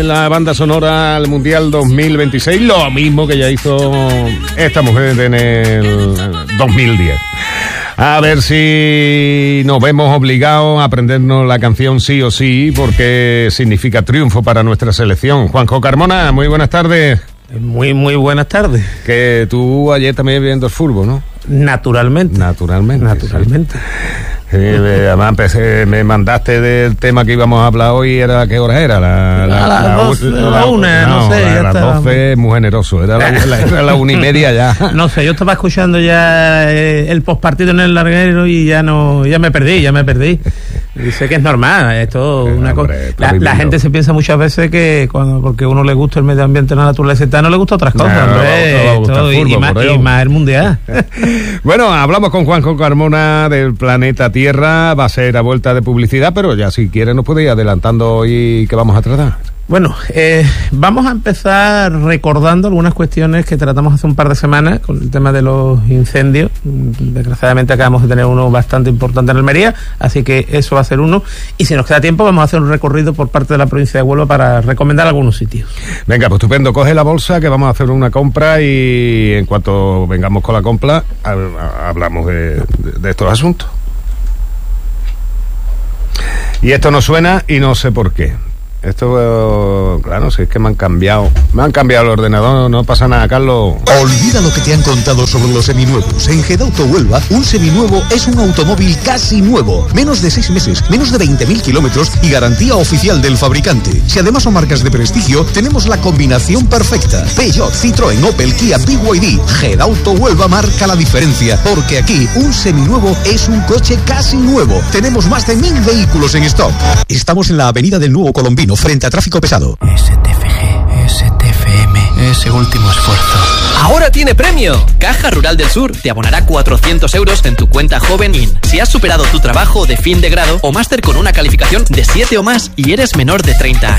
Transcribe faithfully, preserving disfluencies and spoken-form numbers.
La banda sonora al Mundial dos mil veintiséis, lo mismo que ya hizo esta mujer en el dos mil diez. A ver si nos vemos obligados a aprendernos la canción sí o sí, porque significa triunfo para nuestra selección. Juanjo Carmona, muy buenas tardes. Muy, muy buenas tardes. Que tú ayer también viendo el fútbol, ¿no? Naturalmente. Naturalmente. Naturalmente. Sí. Sí, además empecé, me mandaste del tema que íbamos a hablar hoy, ¿era qué hora era? La, la, a las la, doce, la, la una, no, no sé. A ya las está. doce, muy generoso, era la, la, era la una y media ya. No sé, yo estaba escuchando ya eh, el postpartido en el larguero y ya no, ya me perdí, ya me perdí. Dice que es normal, esto Eh, una cosa. hombre, La, la gente se piensa muchas veces que cuando porque a uno le gusta el medio ambiente, la naturaleza y tal, no le gusta otras cosas, No, hombre, no va a gustar esto, fútbol, y, más, por ello. y más el mundial. Bueno, hablamos con Juanjo Carmona del planeta Tierra, va a ser a vuelta de publicidad, pero ya si quiere nos puede ir adelantando hoy que vamos a tratar. Bueno, eh, vamos a empezar recordando algunas cuestiones que tratamos hace un par de semanas con el tema de los incendios. Desgraciadamente acabamos de tener uno bastante importante en Almería, así que eso va a ser uno. Y si nos queda tiempo vamos a hacer un recorrido por parte de la provincia de Huelva para recomendar algunos sitios. Venga, pues estupendo, coge la bolsa que vamos a hacer una compra y en cuanto vengamos con la compra a- a- hablamos de, de, de estos asuntos. Y esto no suena y no sé por qué. Esto, eh, claro, si es que me han cambiado. Me han cambiado el ordenador, no pasa nada, Carlos. Olvida lo que te han contado sobre los seminuevos. En Gedauto Huelva, un seminuevo es un automóvil casi nuevo. Menos de seis meses, menos de veinte mil kilómetros y garantía oficial del fabricante. Si además son marcas de prestigio, tenemos la combinación perfecta. Peugeot, Citroën, Opel, Kia, B Y D. Gedauto Huelva marca la diferencia, porque aquí un seminuevo es un coche casi nuevo. Tenemos más de mil vehículos en stock. Estamos en la Avenida del Nuevo Colombino, frente a tráfico pesado. S T F G, S T F M, ese último esfuerzo. ¡Ahora tiene premio! Caja Rural del Sur te abonará cuatrocientos euros en tu cuenta Joven In. Si has superado tu trabajo de fin de grado o máster con una calificación de siete o más y eres menor de treinta años.